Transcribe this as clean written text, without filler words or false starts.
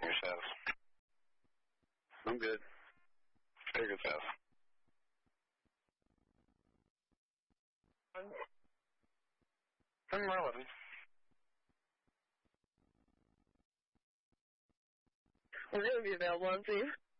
yourself? I'm good. Very good stuff. I'm relevant. We're going to be available on scene.